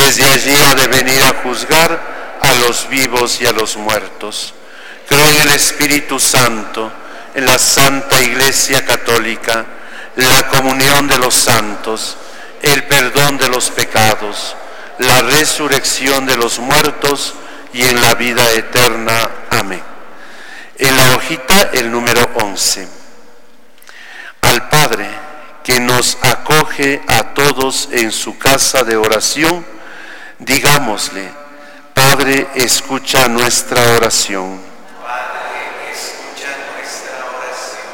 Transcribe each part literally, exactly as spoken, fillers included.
desde allí ha de venir a juzgar a los vivos y a los muertos. Creo en el Espíritu Santo, en la Santa Iglesia Católica, la comunión de los santos, el perdón de los pecados, la resurrección de los muertos y en la vida eterna. Amén. En la hojita el número once. Al Padre que nos acoge a todos en su casa de oración, digámosle: Padre, escucha nuestra oración. Padre, escucha nuestra oración.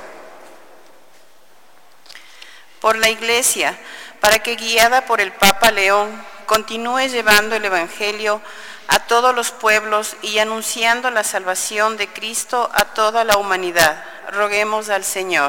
Por la Iglesia, para que guiada por el Papa León, continúe llevando el Evangelio a todos los pueblos y anunciando la salvación de Cristo a toda la humanidad. Roguemos al Señor.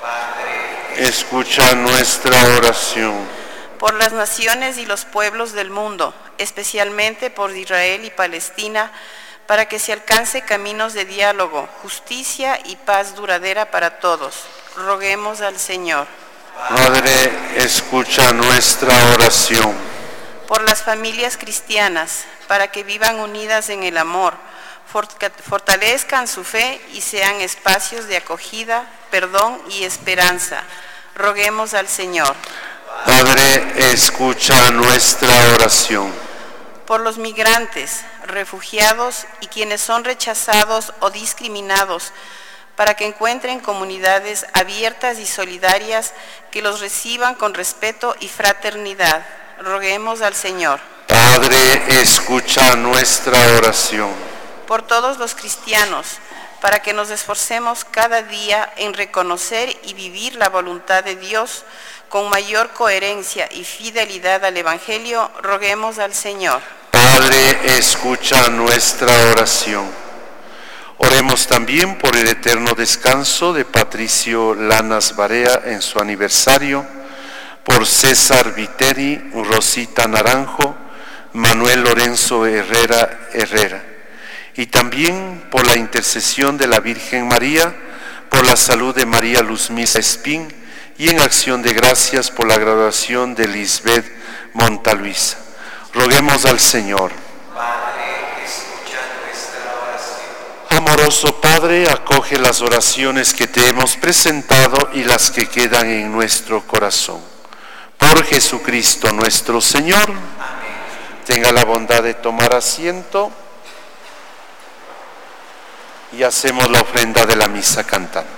Padre, escucha nuestra oración. Por las naciones y los pueblos del mundo, especialmente por Israel y Palestina, para que se alcance caminos de diálogo, justicia y paz duradera para todos. Roguemos al Señor. Padre, escucha nuestra oración. Por las familias cristianas, para que vivan unidas en el amor, fortalezcan su fe y sean espacios de acogida, perdón y esperanza. Roguemos al Señor. Padre, escucha nuestra oración. Por los migrantes, refugiados y quienes son rechazados o discriminados, para que encuentren comunidades abiertas y solidarias que los reciban con respeto y fraternidad. Roguemos al Señor. Padre, escucha nuestra oración. Por todos los cristianos, para que nos esforcemos cada día en reconocer y vivir la voluntad de Dios con mayor coherencia y fidelidad al Evangelio, roguemos al Señor. Padre, escucha nuestra oración. Oremos también por el eterno descanso de Patricio Lanas Barea en su aniversario, por César Viteri, Rosita Naranjo, Manuel Lorenzo Herrera Herrera, y también por la intercesión de la Virgen María, por la salud de María Luzmila Espín, y en acción de gracias por la graduación de Lisbeth Montaluisa. Roguemos al Señor. Padre, escucha nuestra oración. Amoroso Padre, acoge las oraciones que te hemos presentado y las que quedan en nuestro corazón. Por Jesucristo nuestro Señor. Amén. Tenga la bondad de tomar asiento y hacemos la ofrenda de la misa cantando.